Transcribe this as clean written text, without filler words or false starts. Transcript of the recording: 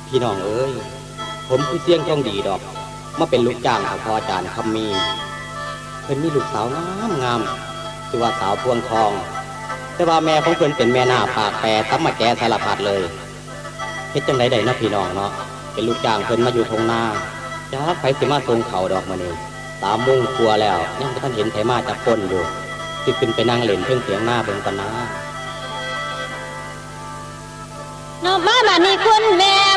พี่น้องเอ้ยผมคือเสี่ยงต้องดีดอกมาเป็นลูกจ้างของพ่ออาจารย์คำมีเพิ่นมีลูกสาวงามชื่อว่าสาวพวงทองแต่ว่าแม่ของเพิ่นเป็นแม่หน้าปากแปรทำมาแก่สารพัดเลยเฮ็ดจังไดได้นะพี่น้องเนาะเป็นลูกจ้างเพิ่นมาอยู่ทงนาจ้าไผสิมาส่งเขาดอกมื้อนี้3 โมงกว่าแล้วยังบ่ทันเห็นไผมาจักคนอยู่สิขึ้นไปนั่งเล่นเทิงเถียงหน้าเบิ่งก่อนนะน้องมาบ้านนี้คุณแม่